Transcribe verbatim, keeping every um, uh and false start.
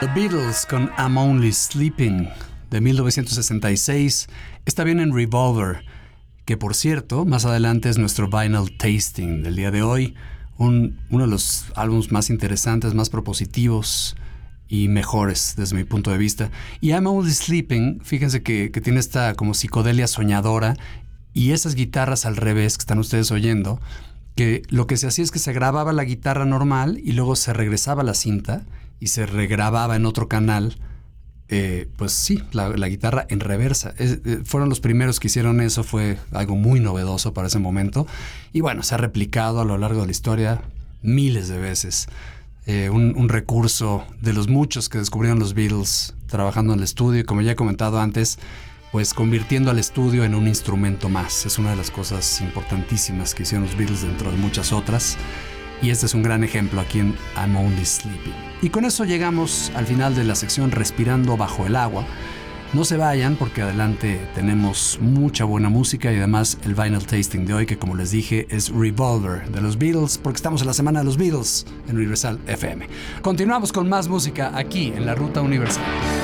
The Beatles con I'm Only Sleeping de mil novecientos sesenta y seis. Está bien en Revolver, que por cierto, más adelante es nuestro Vinyl Tasting del día de hoy. Un, uno de los álbumes más interesantes, más propositivos y mejores desde mi punto de vista. Y I'm Only Sleeping, fíjense que, que tiene esta como psicodelia soñadora y esas guitarras al revés que están ustedes oyendo, que lo que se hacía es que se grababa la guitarra normal y luego se regresaba la cinta y se regrababa en otro canal, eh, pues sí, la, la guitarra en reversa. Es, eh, fueron los primeros que hicieron eso, fue algo muy novedoso para ese momento. Y bueno, se ha replicado a lo largo de la historia miles de veces. Eh, un, un recurso de los muchos que descubrieron los Beatles trabajando en el estudio y, como ya he comentado antes, pues convirtiendo al estudio en un instrumento más. Es una de las cosas importantísimas que hicieron los Beatles dentro de muchas otras. Y este es un gran ejemplo aquí en I'm Only Sleeping. Y con eso llegamos al final de la sección Respirando Bajo el Agua. No se vayan porque adelante tenemos mucha buena música y además el Vinyl Tasting de hoy, que como les dije es Revolver de los Beatles, porque estamos en la semana de los Beatles en Universal F M. Continuamos con más música aquí en la Ruta Universal.